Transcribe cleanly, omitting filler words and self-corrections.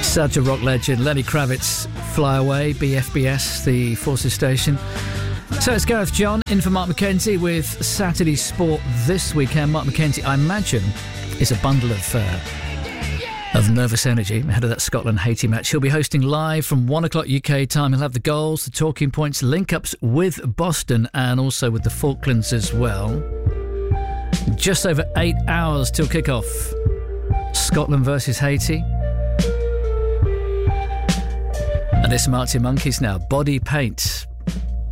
Such a rock legend. Lenny Kravitz, Fly Away, BFBS, the Forces station. So it's Gareth John in for Mark McKenzie with Saturday Sport this weekend. Mark McKenzie, I imagine, is a bundle of nervous energy ahead of that Scotland-Haiti match. He'll be hosting live from 1 o'clock UK time. He'll have the goals, the talking points, link-ups with Boston and also with the Falklands as well. Just over 8 hours till kick-off. Scotland versus Haiti. And it's Marty Monkeys now. Body Paint.